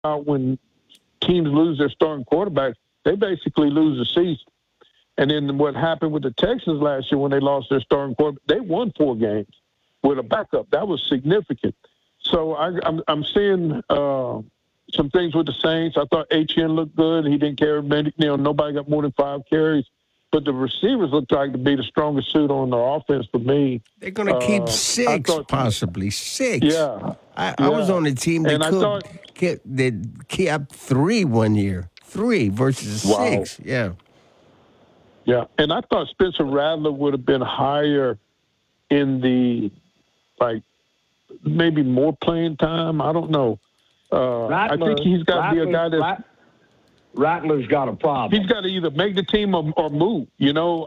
when teams lose their starting quarterback, they basically lose the season. And then what happened with the Texans last year when they lost their starting quarterback, they won 4 games with a backup. That was significant. So I'm seeing some things with the Saints. I thought Etienne looked good. He didn't carry many. Nobody got more than 5 carries. But the receivers looked like to be the strongest suit on their offense for me. They're going to keep 6, possibly 6. Yeah. I was on the team that kept 3 one year. 3 versus 6. Yeah. Yeah. And I thought Spencer Rattler would have been higher in the, maybe more playing time. I don't know. I think he's got to be a guy that's... Rattler's got a problem. He's got to either make the team or move. He's got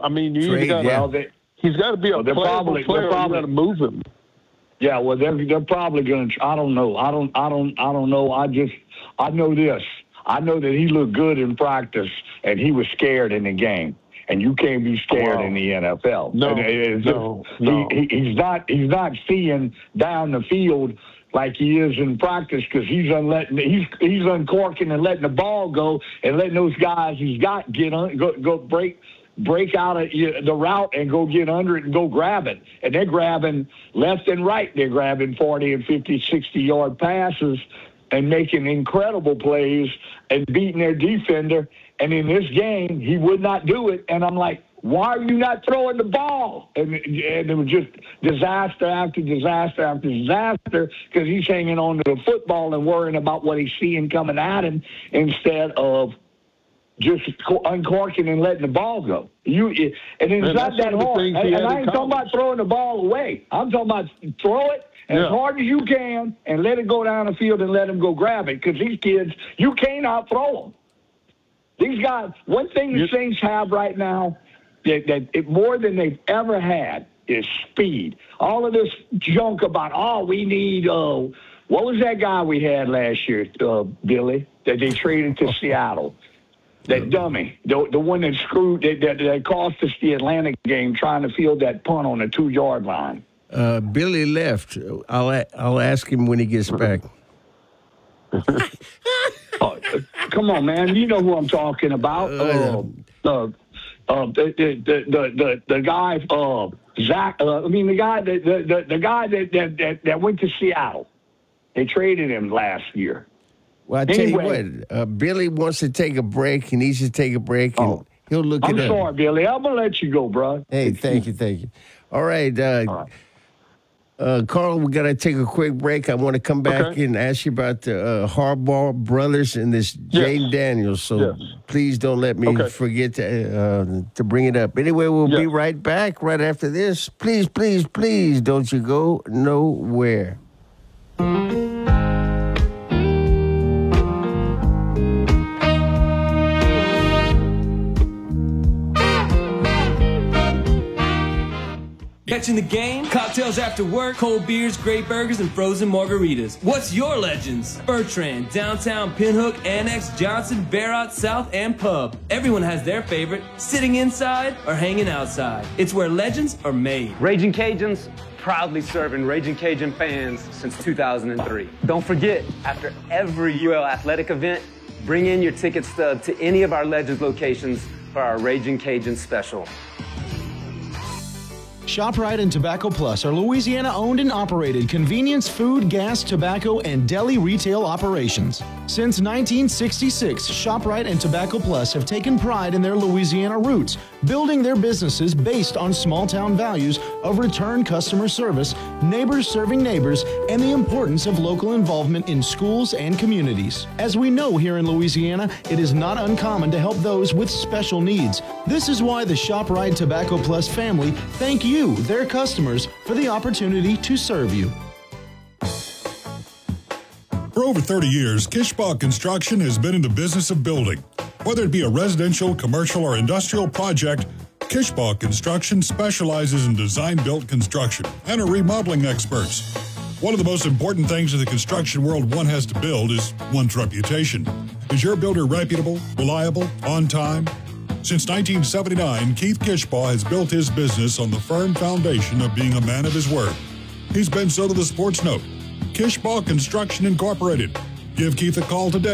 to be a playable player. You got to move him. Yeah, well, they're probably going to. I don't know. I don't know. I know this. I know that he looked good in practice, and he was scared in the game. And you can't be scared in the NFL. No. He's not seeing down the field like he is in practice, because he's uncorking and letting the ball go and letting those guys he's got go break out of the route and go get under it and go grab it. And they're grabbing left and right. They're grabbing 40 and 50, 60-yard passes and making incredible plays and beating their defender. And in this game, he would not do it. And I'm like, why are you not throwing the ball? And it was just disaster after disaster after disaster, because he's hanging on to the football and worrying about what he's seeing coming at him instead of just uncorking and letting the ball go. And it's not that hard. And I ain't talking about throwing the ball away. I'm talking about throw it as hard as you can and let it go down the field and let them go grab it, because these kids, you can't out-throw them. These guys, one thing the Saints have right now, that more than they've ever had, is speed. All of this junk about, we need, what was that guy we had last year, Billy, that they traded to Seattle? That dummy, the one that screwed, that cost us the Atlanta game trying to field that punt on the 2-yard line. Billy left. I'll ask him when he gets back. Come on, man. You know who I'm talking about. The guy, Zach. The guy that went to Seattle. They traded him last year. Well, I tell you what, Billy wants to take a break. He needs to take a break, and he'll look it up. I'm sorry, Billy. I'm gonna let you go, bro. Hey, thank you. All right. Carl, we got to take a quick break. I want to come back and ask you about the Harbaugh brothers and this Jane Daniels. So please don't let me forget to bring it up. Anyway, we'll be right back right after this. Please, please, please don't you go nowhere. Catching the game, cocktails after work, cold beers, great burgers, and frozen margaritas. What's your Legends? Bertrand, Downtown, Pinhook, Annex, Johnson, Barrott, South, and Pub. Everyone has their favorite, sitting inside or hanging outside. It's where legends are made. Raging Cajuns, proudly serving Raging Cajun fans since 2003. Don't forget, after every UL athletic event, bring in your ticket stub to any of our Legends locations for our Raging Cajun special. ShopRite and Tobacco Plus are Louisiana-owned and operated convenience food, gas, tobacco, and deli retail operations. Since 1966, ShopRite and Tobacco Plus have taken pride in their Louisiana roots, building their businesses based on small-town values of return customer service, neighbors serving neighbors, and the importance of local involvement in schools and communities. As we know here in Louisiana, it is not uncommon to help those with special needs. This is why the ShopRite Tobacco Plus family thank you, their customers, for the opportunity to serve you. For over 30 years, Kishbaugh Construction has been in the business of building. Whether it be a residential, commercial, or industrial project, Kishbaugh Construction specializes in design-built construction and are remodeling experts. One of the most important things in the construction world one has to build is one's reputation. Is your builder reputable, reliable, on time? Since 1979, Keith Kishbaugh has built his business on the firm foundation of being a man of his word. He's been so to the Sports Note. Kishbaugh Construction Incorporated, Give Keith a call today